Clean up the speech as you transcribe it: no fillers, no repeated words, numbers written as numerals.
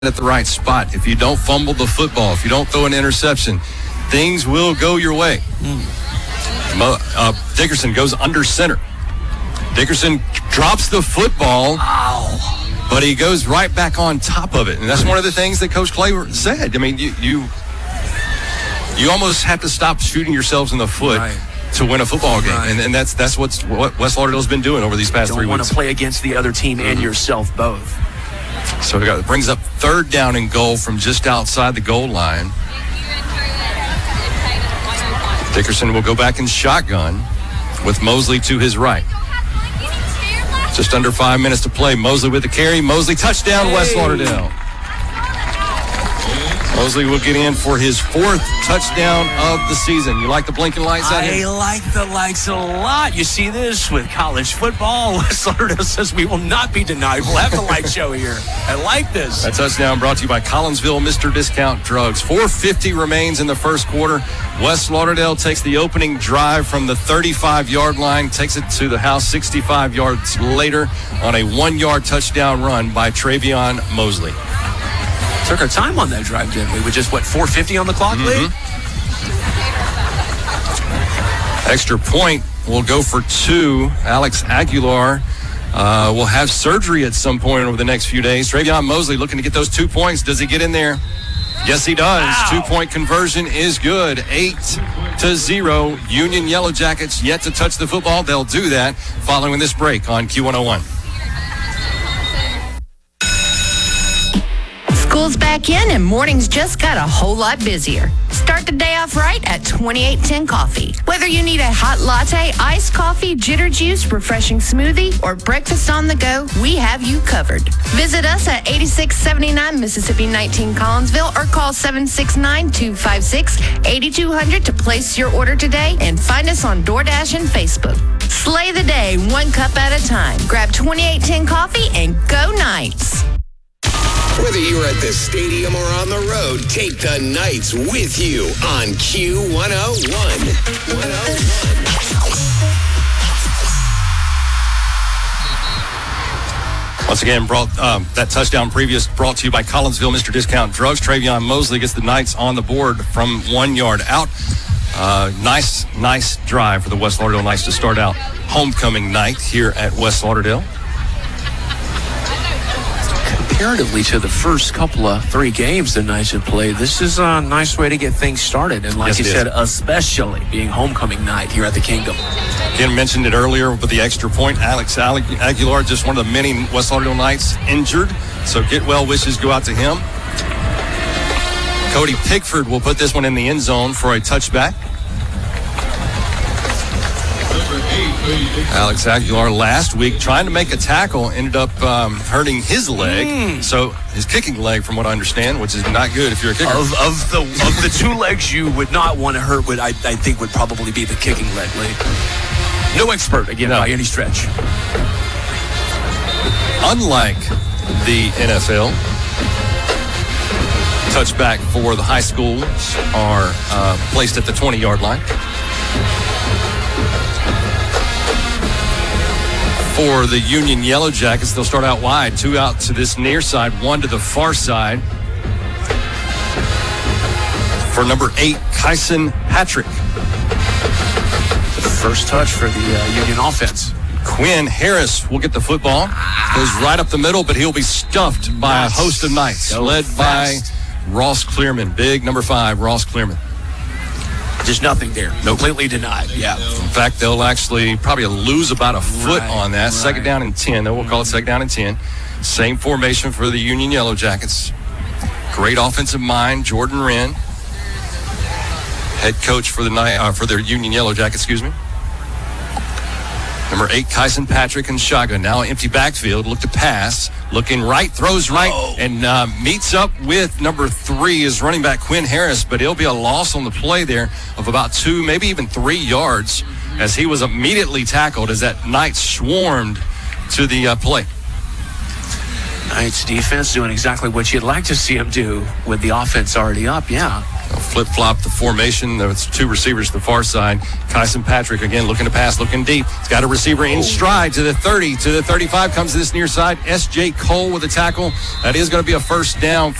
at the right spot, if you don't fumble the football, if you don't throw an interception, things will go your way. Dickerson goes under center. Dickerson drops the football, but he goes right back on top of it. And that's one of the things that Coach Clay said. I mean, you almost have to stop shooting yourselves in the foot to win a football game. And that's what West Lauderdale's been doing over these past 3 weeks. You don't want to play against the other team and yourself both. So it brings up third down and goal from just outside the goal line. Dickerson will go back in shotgun with Mosley to his right. Just under 5 minutes to play. Mosley with the carry. Mosley touchdown, West Lauderdale. Mosley will get in for his fourth touchdown of the season. You like the blinking lights out here? I like the lights a lot. You see this with college football. West Lauderdale says we will not be denied. We'll have the light show here. I like this. That touchdown brought to you by Collinsville Mr. Discount Drugs. 4:50 remains in the first quarter. West Lauderdale takes the opening drive from the 35-yard line, takes it to the house 65 yards later on a 1-yard touchdown run by Travion Mosley. Took our time on that drive, didn't we? With just, 4:50 on the clock, Lee? Extra point will go for 2. Alex Aguilar will have surgery at some point over the next few days. Travion Mosley looking to get those 2 points. Does he get in there? Yes, he does. Wow. 2-point conversion is good. 8-0. Union Yellow Jackets yet to touch the football. They'll do that following this break on Q101. School's back in and mornings just got a whole lot busier. Start the day off right at 2810 Coffee. Whether you need a hot latte, iced coffee, jitter juice, refreshing smoothie, or breakfast on the go, we have you covered. Visit us at 8679 Mississippi 19 Collinsville or call 769-256-8200 to place your order today and find us on DoorDash and Facebook. Slay the day one cup at a time. Grab 2810 Coffee and go Knights. Whether you're at the stadium or on the road, take the Knights with you on Q101. Once again, that touchdown previous brought to you by Collinsville Mr. Discount Drugs. Travion Mosley gets the Knights on the board from 1 yard out. Nice drive for the West Lauderdale Knights to start out homecoming night here at West Lauderdale. Comparatively to the first couple of 3 games the Knights have played, this is a nice way to get things started. And like you said, especially being homecoming night here at the Kingdom. Again, mentioned it earlier with the extra point. Alex Aguilar, just one of the many West Lauderdale Knights injured. So get well wishes go out to him. Cody Pickford will put this one in the end zone for a touchback. Alex Aguilar last week trying to make a tackle, ended up hurting his leg. So his kicking leg, from what I understand, which is not good if you're a kicker. Of the 2 legs you would not want to hurt, I think would probably be the kicking leg. No expert, again, by any stretch. Unlike the NFL, touchback for the high schools are placed at the 20-yard line. For the Union Yellow Jackets, they'll start out wide. 2 out to this near side, 1 to the far side. For number 8, Kyson Patrick. The first touch for the Union offense. Quinn Harris will get the football. Goes right up the middle, but he'll be stuffed by a host of Knights, led by Ross Clearman. Big number 5, Ross Clearman. Just nothing there. Completely denied. Yeah. In fact, they'll actually probably lose about a foot on that. Second down and 10. We'll call it second down and 10. Same formation for the Union Yellow Jackets. Great offensive mind, Jordan Wren, head coach for their Union Yellow Jackets, Number 8, Kyson Patrick and shotgun. Now empty backfield. Look to pass. Looking right, throws right, and meets up with number 3, his running back, Quinn Harris. But it'll be a loss on the play there of about 2, maybe even 3 yards, as he was immediately tackled as that Knight swarmed to the play. Knights defense doing exactly what you'd like to see them do with the offense already up, yeah. Flip-flop the formation. There's two receivers to the far side. Kyson Patrick, again, looking to pass, looking deep. He's got a receiver in stride to the 30, to the 35, comes to this near side. S.J. Cole with a tackle. That is going to be a first down